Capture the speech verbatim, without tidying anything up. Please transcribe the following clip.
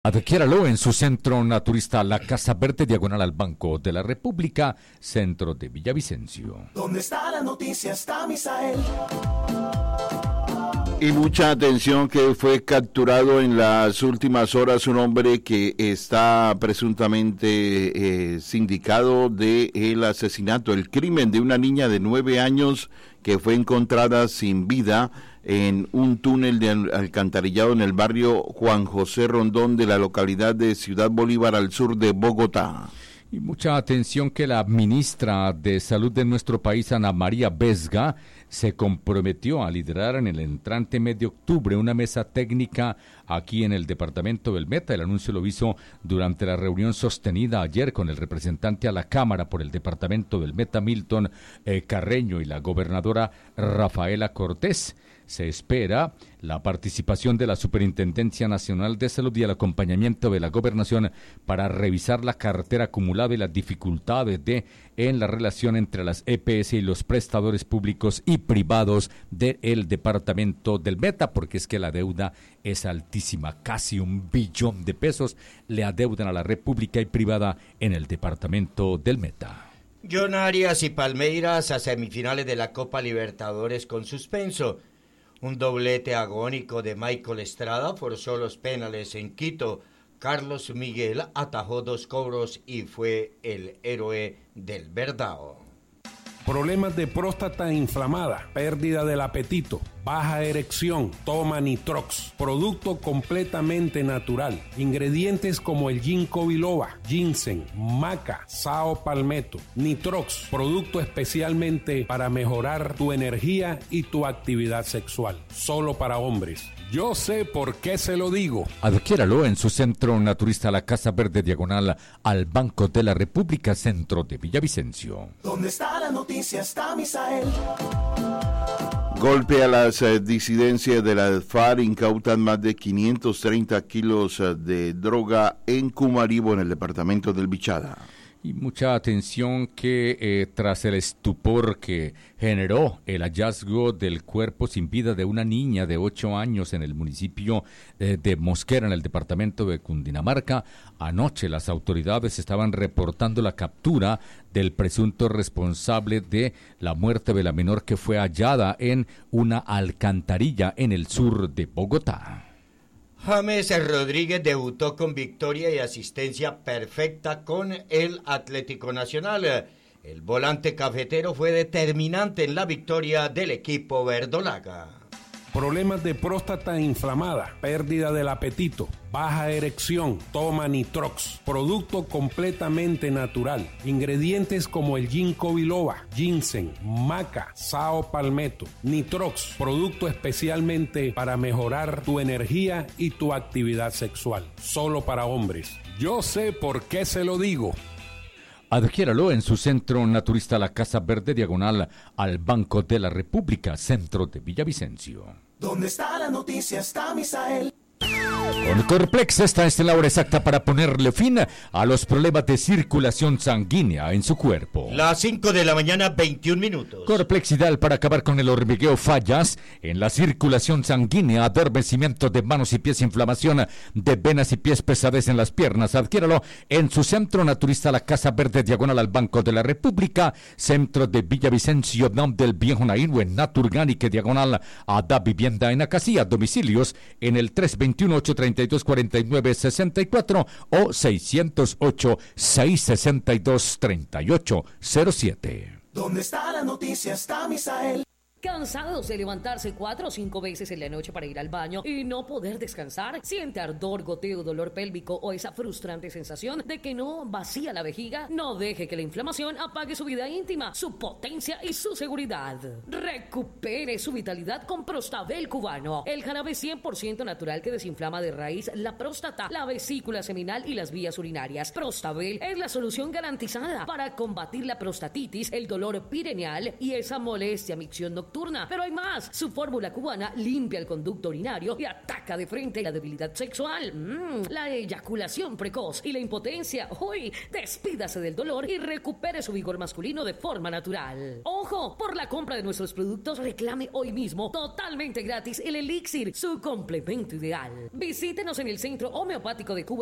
Adquiéralo en su centro naturista La Casa Verde, diagonal al Banco de la República, centro de Villavicencio. ¿Dónde está la noticia? Está Misael. Y mucha atención que fue capturado en las últimas horas un hombre que está presuntamente eh, sindicado de el asesinato, el crimen de una niña de nueve años que fue encontrada sin vida en un túnel de alcantarillado en el barrio Juan José Rondón de la localidad de Ciudad Bolívar al sur de Bogotá. Y mucha atención que la ministra de Salud de nuestro país, Ana María Vesga, se comprometió a liderar en el entrante mes de octubre una mesa técnica aquí en el departamento del Meta. El anuncio lo hizo durante la reunión sostenida ayer con el representante a la Cámara por el departamento del Meta, Milton eh, Carreño, y la gobernadora Rafaela Cortés. Se espera la participación de la Superintendencia Nacional de Salud y el acompañamiento de la Gobernación para revisar la cartera acumulada y las dificultades de en la relación entre las E P S y los prestadores públicos y privados del departamento del Meta, porque es que la deuda es altísima, casi un billón de pesos le adeudan a la red pública y privada en el departamento del Meta. John Arias y Palmeiras a semifinales de la Copa Libertadores con suspenso. Un doblete agónico de Michael Estrada forzó los penales en Quito. Carlos Miguel atajó dos cobros y fue el héroe del Verdao. Problemas de próstata inflamada, pérdida del apetito, baja erección, toma Nitrox, producto completamente natural. Ingredientes como el ginkgo biloba, ginseng, maca, sao palmetto. Nitrox, producto especialmente para mejorar tu energía y tu actividad sexual. Solo para hombres. Yo sé por qué se lo digo. Adquiéralo en su centro naturista La Casa Verde, diagonal al Banco de la República, centro de Villavicencio. ¿Dónde está la noticia? Está Misael. Golpe a las eh, disidencias de la FARC, incautan más de quinientos treinta kilos eh, de droga en Cumaribo, en el departamento del Bichada. Y mucha atención que eh, tras el estupor que generó el hallazgo del cuerpo sin vida de una niña de ocho años en el municipio eh, de Mosquera, en el departamento de Cundinamarca, anoche las autoridades estaban reportando la captura del presunto responsable de la muerte de la menor que fue hallada en una alcantarilla en el sur de Bogotá. James Rodríguez debutó con victoria y asistencia perfecta con el Atlético Nacional. El volante cafetero fue determinante en la victoria del equipo verdolaga. Problemas de próstata inflamada, pérdida del apetito, baja erección, toma Nitrox, producto completamente natural. Ingredientes como el ginkgo biloba, ginseng, maca, sao palmetto. Nitrox, producto especialmente para mejorar tu energía y tu actividad sexual. Solo para hombres. Yo sé por qué se lo digo. Adquiéralo en su centro naturista La Casa Verde, diagonal al Banco de la República, centro de Villavicencio. ¿Dónde está la noticia? Está Misael. Con Corplex, esta es la hora exacta para ponerle fin a los problemas de circulación sanguínea en su cuerpo. Las cinco de la mañana, veintiún minutos. Corplex, ideal para acabar con el hormigueo, fallas en la circulación sanguínea, adormecimiento de manos y pies, inflamación de venas y pies, pesadez en las piernas. Adquiéralo en su centro naturista La Casa Verde, diagonal al Banco de la República, centro de Villavicencio, donde el viejo Nairo en Naturgánique, diagonal a Da Vivienda en Acasía. Domicilios en el tres dos uno, ocho tres dos, cuatro nueve seis cuatro o seiscientos ocho, seiscientos sesenta y dos, treinta y ocho cero siete. ¿Dónde está la noticia? Está Misael. ¿Cansados de levantarse cuatro o cinco veces en la noche para ir al baño y no poder descansar? ¿Siente ardor, goteo, dolor pélvico o esa frustrante sensación de que no vacía la vejiga? No deje que la inflamación apague su vida íntima, su potencia y su seguridad. Recupere su vitalidad con Prostabel cubano, el jarabe cien por ciento natural que desinflama de raíz la próstata, la vesícula seminal y las vías urinarias. Prostabel es la solución garantizada para combatir la prostatitis, el dolor pireneal y esa molestia, micción nocturna nocturna. Pero hay más. Su fórmula cubana limpia el conducto urinario y ataca de frente la debilidad sexual, mm, la eyaculación precoz y la impotencia. Uy, despídase del dolor y recupere su vigor masculino de forma natural. Ojo, por la compra de nuestros productos reclame hoy mismo totalmente gratis el elixir, su complemento ideal. Visítenos en el Centro Homeopático de Cuba